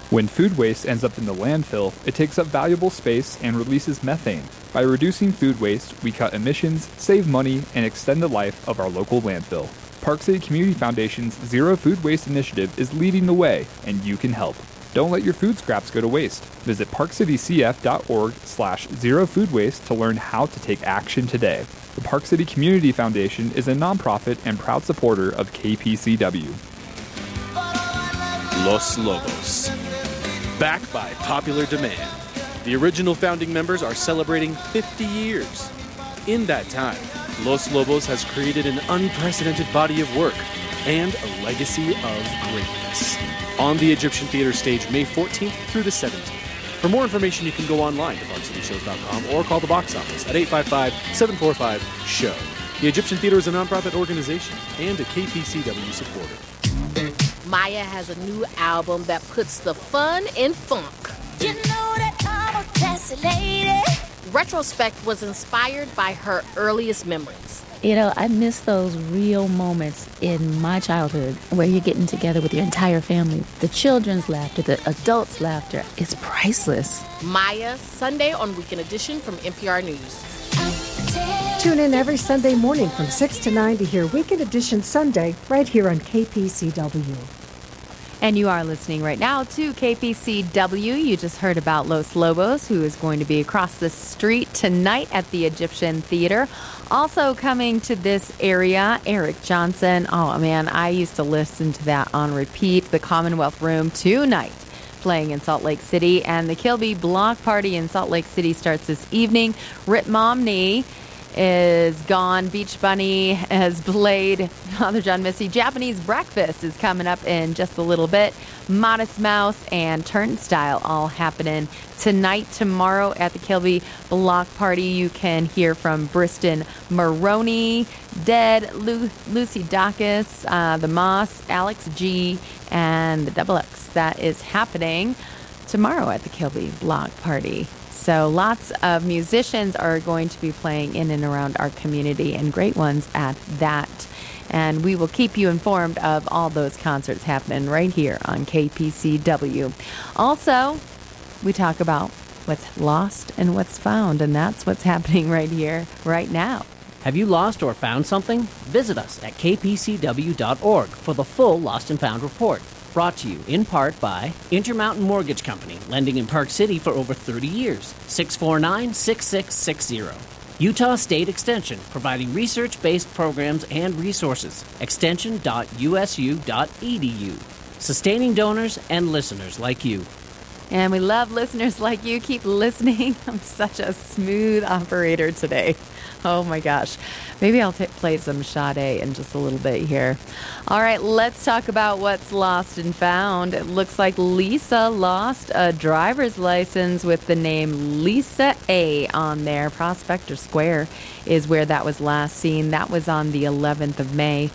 When food waste ends up in the landfill, it takes up valuable space and releases methane. By reducing food waste, we cut emissions, save money, and extend the life of our local landfill. Park City Community Foundation's Zero Food Waste Initiative is leading the way, and you can help. Don't let your food scraps go to waste. Visit parkcitycf.org/zerofoodwaste to learn how to take action today. The Park City Community Foundation is a nonprofit and proud supporter of KPCW. Los Lobos. Backed by popular demand, the original founding members are celebrating 50 years. In that time, Los Lobos has created an unprecedented body of work and a legacy of greatness. On the Egyptian Theater stage May 14th through the 17th. For more information, you can go online to parkcityshows.com or call the box office at 855-745-SHOW. The Egyptian Theater is a nonprofit organization and a KPCW supporter. Maya has a new album that puts the fun in funk. You know that I'm a classy lady. Retrospect was inspired by her earliest memories. You know, I miss those real moments in my childhood where you're getting together with your entire family. The children's laughter, the adults' laughter, it's priceless. Maya, Sunday on Weekend Edition from NPR News. Tune in every Sunday morning from 6 to 9 to hear Weekend Edition Sunday right here on KPCW. And you are listening right now to KPCW. You just heard about Los Lobos, who is going to be across the street tonight at the Egyptian Theater. Also coming to this area, Eric Johnson. Oh, man, I used to listen to that on repeat. The Commonwealth Room tonight, playing in Salt Lake City. And the Kilby Block Party in Salt Lake City starts this evening. Rit Momney is gone. Beach Bunny has played. Father John Missy. Japanese Breakfast is coming up in just a little bit. Modest Mouse and Turnstile all happening tonight. Tomorrow at the Kilby Block Party, you can hear from Briston Maroney, Dead, Lucy Dacus, The Moss, Alex G, and the Double X. That is happening tomorrow at the Kilby Block Party. So lots of musicians are going to be playing in and around our community, and great ones at that. And we will keep you informed of all those concerts happening right here on KPCW. Also, we talk about what's lost and what's found, and that's what's happening right here, right now. Have you lost or found something? Visit us at kpcw.org for the full Lost and Found report. Brought to you in part by Intermountain Mortgage Company, lending in Park City for over 30 years. 649-6660. Utah State Extension, providing research-based programs and resources. extension.usu.edu. Sustaining donors and listeners like you. And we love listeners like you. Keep listening. I'm such a smooth operator today. Oh my gosh. Maybe I'll play some Sade in just a little bit here. All right, let's talk about what's lost and found. It looks like Lisa lost a driver's license with the name Lisa A on there. Prospector Square is where that was last seen. That was on the 11th of May.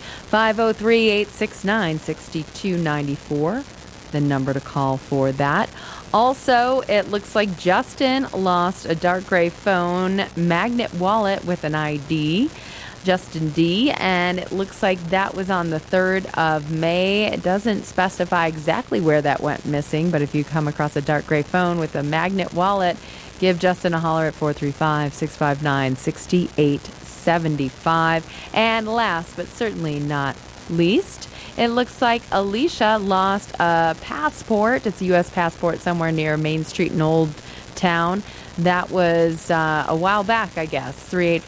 503-869-6294, the number to call for that. Also, it looks like Justin lost a dark gray phone magnet wallet with an ID, Justin D, and it looks like that was on the 3rd of May. It doesn't specify exactly where that went missing, but if you come across a dark gray phone with a magnet wallet, give Justin a holler at 435-659-6875. And last but certainly not least, it looks like Alicia lost a passport. It's a U.S. passport somewhere near Main Street in Old Town. That was a while back, I guess.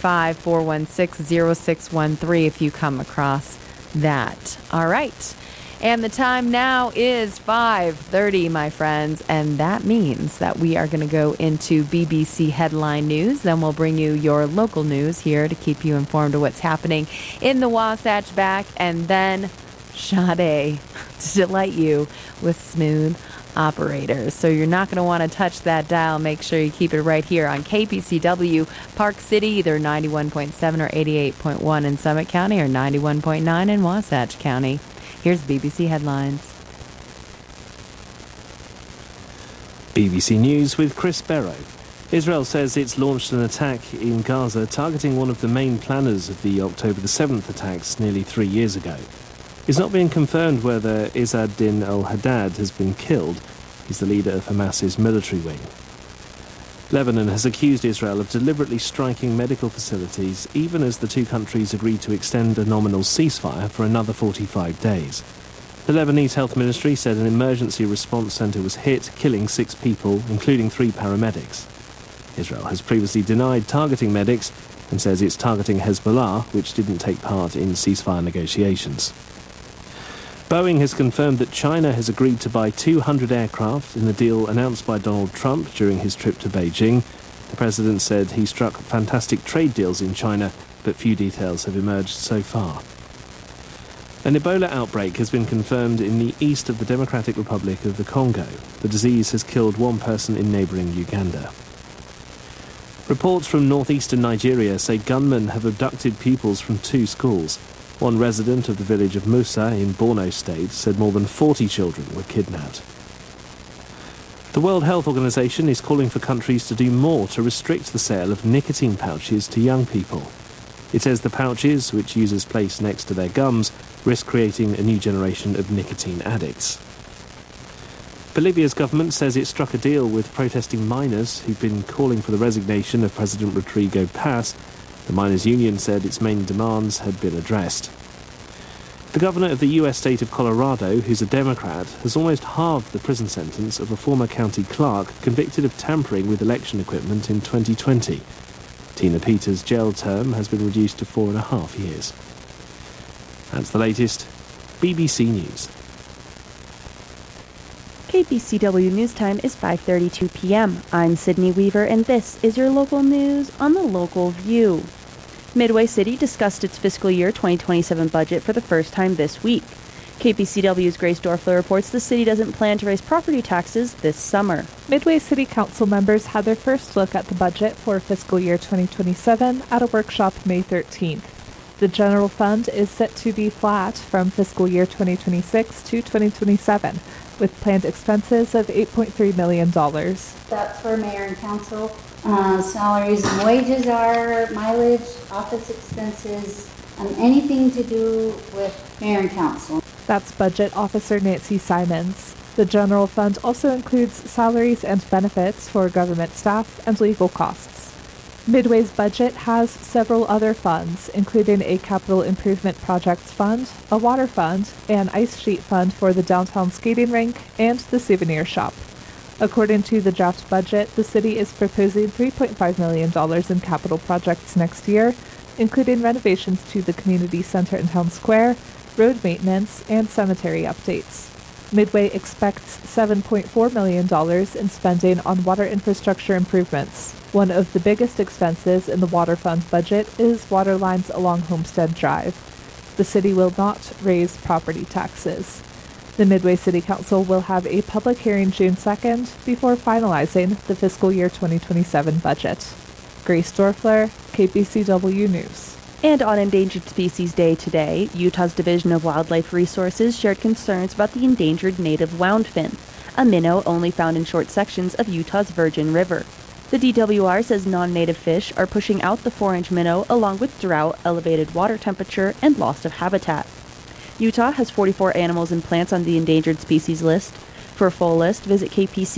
385-416-0613 if you come across that. All right. And the time now is 5:30, my friends, and that means that we are going to go into BBC Headline News. Then we'll bring you your local news here to keep you informed of what's happening in the Wasatch Back, and then Sade to delight you with smooth operators. So you're not going to want to touch that dial. Make sure you keep it right here on KPCW Park City, either 91.7 or 88.1 in Summit County or 91.9 in Wasatch County. Here's BBC Headlines. BBC News with Chris Barrow. Israel says it's launched an attack in Gaza targeting one of the main planners of the October the 7th attacks nearly 3 years ago. It's not been confirmed whether Izz ad-Din al-Haddad has been killed. He's the leader of Hamas's military wing. Lebanon has accused Israel of deliberately striking medical facilities, even as the two countries agreed to extend a nominal ceasefire for another 45 days. The Lebanese Health Ministry said an emergency response centre was hit, killing 6 people, including 3 paramedics. Israel has previously denied targeting medics and says it's targeting Hezbollah, which didn't take part in ceasefire negotiations. Boeing has confirmed that China has agreed to buy 200 aircraft in a deal announced by Donald Trump during his trip to Beijing. The president said he struck fantastic trade deals in China, but few details have emerged so far. An Ebola outbreak has been confirmed in the east of the Democratic Republic of the Congo. The disease has killed 1 person in neighbouring Uganda. Reports from northeastern Nigeria say gunmen have abducted pupils from 2 schools. One resident of the village of Musa in Borno State said more than 40 children were kidnapped. The World Health Organization is calling for countries to do more to restrict the sale of nicotine pouches to young people. It says the pouches, which users place next to their gums, risk creating a new generation of nicotine addicts. Bolivia's government says it struck a deal with protesting miners who've been calling for the resignation of President Rodrigo Paz. The miners' union said its main demands had been addressed. The governor of the US state of Colorado, who's a Democrat, has almost halved the prison sentence of a former county clerk convicted of tampering with election equipment in 2020. Tina Peters' jail term has been reduced to 4.5 years. That's the latest. BBC News. KPCW News Time is 5:32 p.m. I'm Sydney Weaver, and this is your local news on the Local View. Midway City discussed its fiscal year 2027 budget for the first time this week. KPCW's Grace Dorfler reports the city doesn't plan to raise property taxes this summer. Midway City Council members had their first look at the budget for fiscal year 2027 at a workshop May 13th. The general fund is set to be flat from fiscal year 2026 to 2027, with planned expenses of $8.3 million. That's for mayor and council. Salaries and wages are mileage, office expenses, anything to do with mayor and council. That's Budget Officer Nancy Simons. The general fund also includes salaries and benefits for government staff and legal costs. Midway's budget has several other funds, including a capital improvement projects fund, a water fund, an ice sheet fund for the downtown skating rink, and the souvenir shop. According to the draft budget, the city is proposing $3.5 million in capital projects next year, including renovations to the community center in Town Square, road maintenance, and cemetery updates. Midway expects $7.4 million in spending on water infrastructure improvements. One of the biggest expenses in the water fund budget is water lines along Homestead Drive. The city will not raise property taxes. The Midway City Council will have a public hearing June 2nd before finalizing the fiscal year 2027 budget. Grace Dorfler, KPCW News. And on Endangered Species Day today, Utah's Division of Wildlife Resources shared concerns about the endangered native woundfin, a minnow only found in short sections of Utah's Virgin River. The DWR says non-native fish are pushing out the 4-inch minnow along with drought, elevated water temperature, and loss of habitat. Utah has 44 animals and plants on the endangered species list. For a full list, visit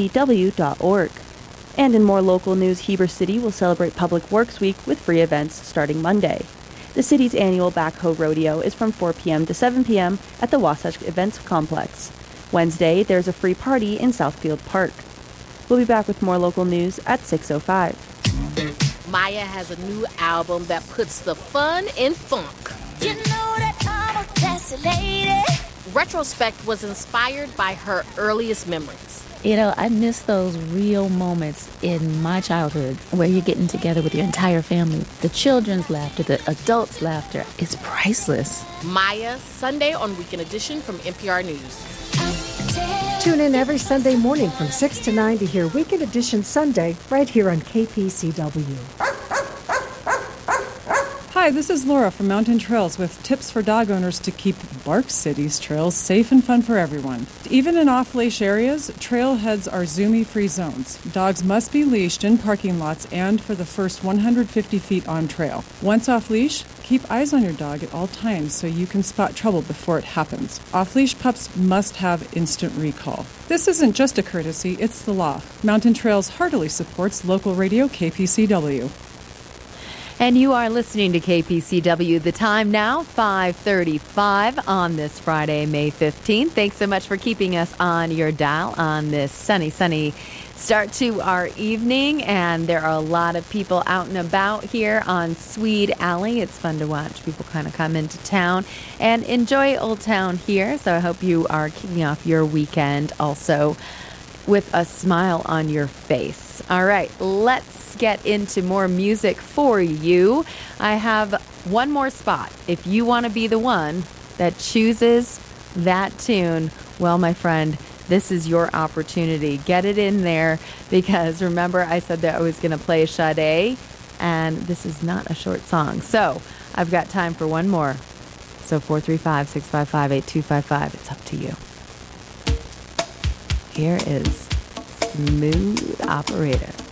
kpcw.org. And in more local news, Heber City will celebrate Public Works Week with free events starting Monday. The city's annual Backhoe Rodeo is from 4 p.m. to 7 p.m. at the Wasatch Events Complex. Wednesday, there's a free party in Southfield Park. We'll be back with more local news at 6:05. Maya has a new album that puts the fun in funk. You know that I'm a classy lady. Retrospect was inspired by her earliest memories. You know, I miss those real moments in my childhood where you're getting together with your entire family. The children's laughter, the adults' laughter, it's priceless. Maya, Sunday on Weekend Edition from NPR News. Tune in every Sunday morning from 6 to 9 to hear Weekend Edition Sunday right here on KPCW. Hi, this is Laura from Mountain Trails with tips for dog owners to keep Bark City's trails safe and fun for everyone. Even in off-leash areas, trailheads are Zumi-free zones. Dogs must be leashed in parking lots and for the first 150 feet on trail. Once off-leash, keep eyes on your dog at all times so you can spot trouble before it happens. Off-leash pups must have instant recall. This isn't just a courtesy, it's the law. Mountain Trails heartily supports local radio KPCW. And you are listening to KPCW. The time now, 5:35 on this Friday, May 15th. Thanks so much for keeping us on your dial on this sunny start to our evening. And there are a lot of people out and about here on Swede Alley. It's fun to watch people kind of come into town and enjoy Old Town here. So I hope you are kicking off your weekend also with a smile on your face. All right, let's get into more music for you. I have one more spot. If you want to be the one that chooses that tune, well, my friend, this is your opportunity. Get it in there because remember I said that I was going to play Sade, and this is not a short song. So I've got time for one more. So 435-655-8255. It's up to you. Here is Smooth Operator.